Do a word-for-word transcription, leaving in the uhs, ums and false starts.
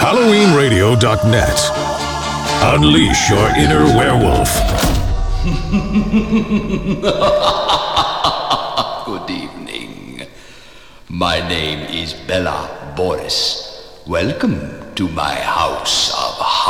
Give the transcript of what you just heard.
Halloween Radio dot net. Unleash your inner werewolf. Good evening. My name is Bella Boris. Welcome to my house of